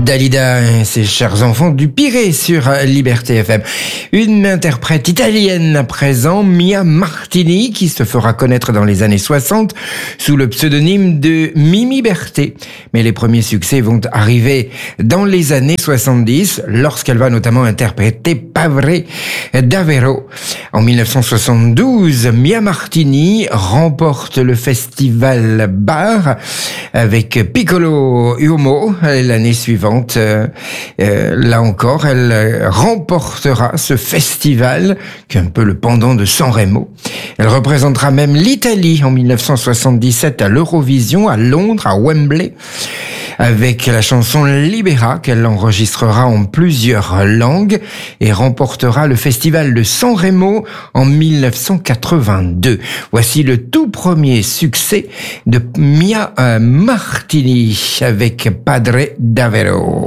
Dalida et ses chers enfants du Pirée sur Liberté FM. Une interprète italienne à présent, Mia Martini, qui se fera connaître dans les années 60 sous le pseudonyme de Mimi Berté. Mais les premiers succès vont arriver dans les années 70, lorsqu'elle va notamment interpréter Padre Davvero. En 1972, Mia Martini remporte le festival Bar avec Piccolo Uomo. L'année suivante, là encore, elle remportera ce festival, qui est un peu le pendant de Sanremo. Elle représentera même l'Italie en 1977 à l'Eurovision, à Londres, à Wembley, avec la chanson Libera, qu'elle enregistrera en plusieurs langues et remportera le festival de Sanremo en 1982. Voici le tout premier succès de Mia Martini avec Padre Davvero.